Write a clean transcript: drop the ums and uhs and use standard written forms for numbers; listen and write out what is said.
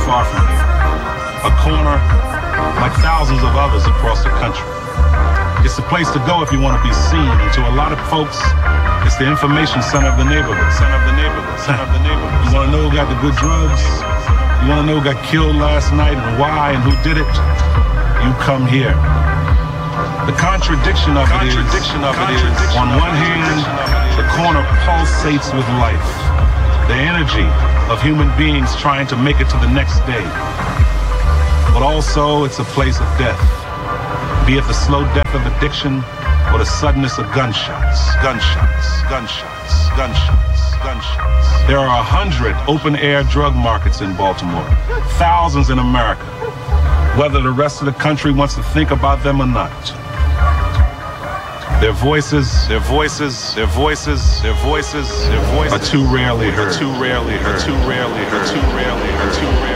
far from here. A corner like thousands of others across the country. It's the place to go if you want to be seen. And to a lot of folks, it's the information center of the neighborhood. Center of the neighborhood. Center of the neighborhood. You want to know who got the good drugs? You want to know who got killed last night and why and who did it? You come here. The contradiction of it is, on one hand, the corner pulsates with life, the energy of human beings trying to make it to the next day. But also, it's a place of death, be it the slow death of addiction or the suddenness of gunshots. There are 100 open-air drug markets in Baltimore, thousands in America, whether the rest of the country wants to think about them or not. Their voices are too rarely heard.